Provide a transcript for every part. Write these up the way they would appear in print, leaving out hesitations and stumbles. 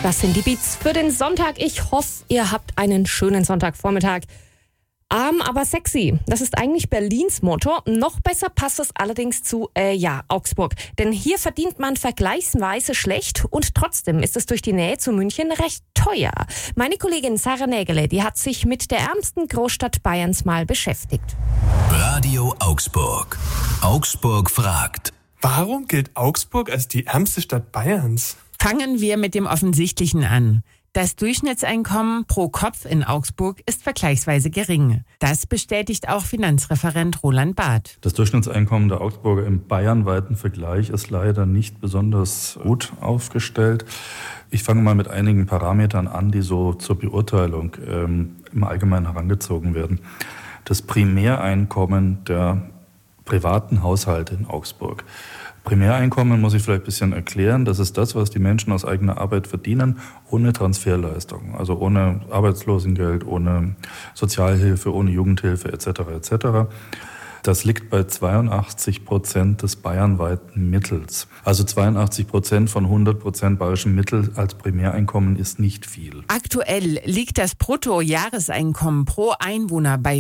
Das sind die Beats für den Sonntag. Ich hoffe, ihr habt einen schönen Sonntagvormittag. Arm, aber sexy. Das ist eigentlich Berlins Motto. Noch besser passt es allerdings zu, Augsburg. Denn hier verdient man vergleichsweise schlecht und trotzdem ist es durch die Nähe zu München recht teuer. Meine Kollegin Sarah Nägele, die hat sich mit der ärmsten Großstadt Bayerns mal beschäftigt. Radio Augsburg. Augsburg fragt. Warum gilt Augsburg als die ärmste Stadt Bayerns? Fangen wir mit dem Offensichtlichen an. Das Durchschnittseinkommen pro Kopf in Augsburg ist vergleichsweise gering. Das bestätigt auch Finanzreferent Roland Barth. Das Durchschnittseinkommen der Augsburger im bayernweiten Vergleich ist leider nicht besonders gut aufgestellt. Ich fange mal mit einigen Parametern an, die so zur Beurteilung im Allgemeinen herangezogen werden. Das Primäreinkommen der privaten Haushalte in Augsburg. Primäreinkommen muss ich vielleicht ein bisschen erklären. Das ist das, was die Menschen aus eigener Arbeit verdienen, ohne Transferleistung. Also ohne Arbeitslosengeld, ohne Sozialhilfe, ohne Jugendhilfe etc. etc. Das liegt bei 82% des bayernweiten Mittels. Also 82% von 100% bayerischem Mittel als Primäreinkommen ist nicht viel. Aktuell liegt das Bruttojahreseinkommen pro Einwohner bei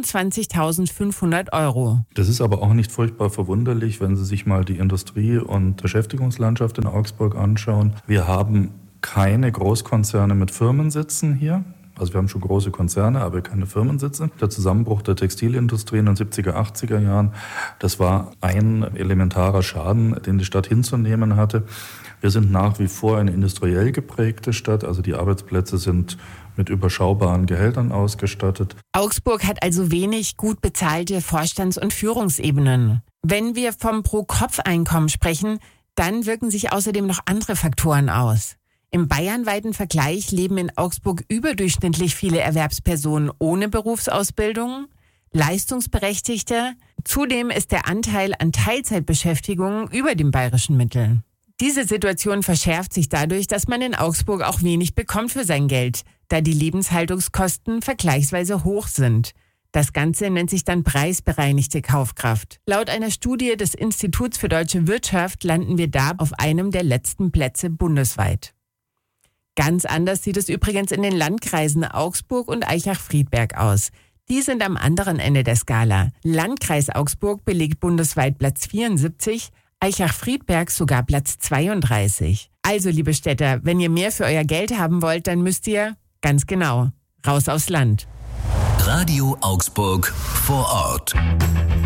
25.500 €. Das ist aber auch nicht furchtbar verwunderlich, wenn Sie sich mal die Industrie- und Beschäftigungslandschaft in Augsburg anschauen. Wir haben keine Großkonzerne mit Firmensitzen hier. Also wir haben schon große Konzerne, aber keine Firmensitze. Der Zusammenbruch der Textilindustrie in den 70er, 80er Jahren, das war ein elementarer Schaden, den die Stadt hinzunehmen hatte. Wir sind nach wie vor eine industriell geprägte Stadt, also die Arbeitsplätze sind mit überschaubaren Gehältern ausgestattet. Augsburg hat also wenig gut bezahlte Vorstands- und Führungsebenen. Wenn wir vom Pro-Kopf-Einkommen sprechen, dann wirken sich außerdem noch andere Faktoren aus. Im bayernweiten Vergleich leben in Augsburg überdurchschnittlich viele Erwerbspersonen ohne Berufsausbildung, Leistungsberechtigte. Zudem ist der Anteil an Teilzeitbeschäftigung über dem bayerischen Mittel. Diese Situation verschärft sich dadurch, dass man in Augsburg auch wenig bekommt für sein Geld, da die Lebenshaltungskosten vergleichsweise hoch sind. Das Ganze nennt sich dann preisbereinigte Kaufkraft. Laut einer Studie des Instituts für Deutsche Wirtschaft landen wir da auf einem der letzten Plätze bundesweit. Ganz anders sieht es übrigens in den Landkreisen Augsburg und Aichach-Friedberg aus. Die sind am anderen Ende der Skala. Landkreis Augsburg belegt bundesweit Platz 74, Aichach-Friedberg sogar Platz 32. Also, liebe Städter, wenn ihr mehr für euer Geld haben wollt, dann müsst ihr, ganz genau, raus aufs Land. Radio Augsburg vor Ort.